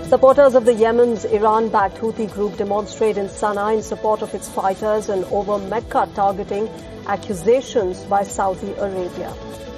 Supporters of the Yemen's Iran-backed Houthi group demonstrate in Sana'a in support of its fighters and over Mecca targeting accusations by Saudi Arabia.